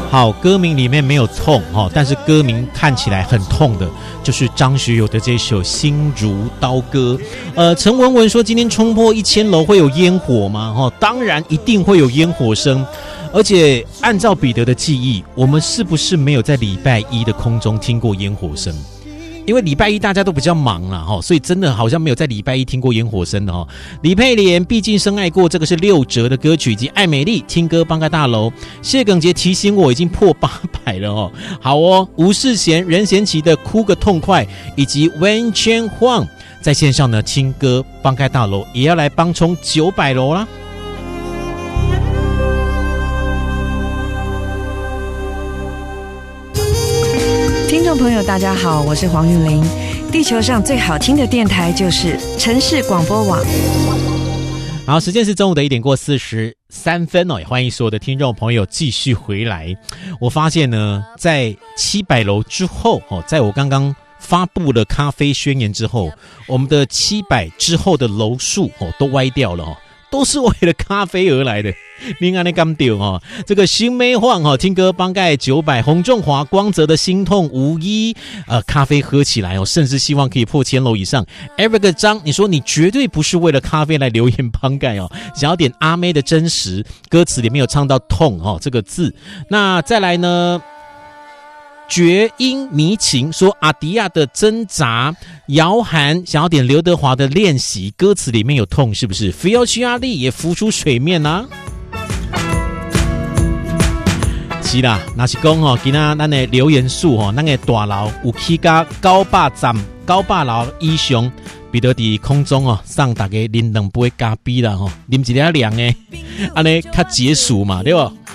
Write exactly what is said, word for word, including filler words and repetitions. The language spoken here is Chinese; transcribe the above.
好，歌名里面没有痛哈，但是歌名看起来很痛的，就是张学友的这首《心如刀割》。呃，陈文文说今天冲破一千楼会有烟火吗？哈，当然一定会有烟火声。而且按照彼得的记忆，我们是不是没有在礼拜一的空中听过烟火声？因为礼拜一大家都比较忙啦，所以真的好像没有在礼拜一听过烟火声的哈。李佩莲毕竟深爱过，这个是六折的歌曲，以及艾美丽听歌帮盖大楼。谢耿杰提醒我已经破八百了哦。好哦，吴世贤、任贤齐的哭个痛快，以及 Wen Chen Huang 在线上呢听歌帮盖大楼也要来帮冲九百楼啦。 听众朋友大家好，我是黄韵玲。地球上最好听的电台就是城市广播网。 好，时间是中午的一点过四十三分哦，也欢迎所有的听众朋友继续回来。我发现呢，在七百楼之后哦，在我刚刚发布了咖啡宣言之后，我们的七百之后的楼数哦都歪掉了哦。都是为了咖啡而来的，你看那感动哦。这个新梅晃哈，听歌帮盖九百，洪仲华、光泽的心痛无一，呃，咖啡喝起来哦，甚至希望可以破千楼以上。Eric 张，你说你绝对不是为了咖啡来留言帮盖哦，想要点阿妹的真实，歌词里面有唱到痛哦这个字。那再来呢？绝音迷情说阿迪亚的挣扎，姚涵想要点刘德华的练习，歌词里面有痛是不是？菲奥屈阿力也浮出水面啊。是啦，那是讲哦，今仔咱的留言数哦，咱的大楼有起到九百站、九百楼以上，彼得伫空中哦，送大家啉两杯咖啡啦吼，啉一粒凉的，安尼较解暑嘛，对不？